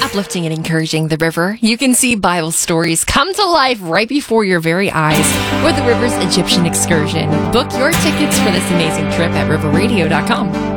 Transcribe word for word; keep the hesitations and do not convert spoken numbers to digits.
uplifting and encouraging the river, you can see Bible stories come to life right before your very eyes with the River's Egyptian Excursion. Book your tickets for this amazing trip at river radio dot com.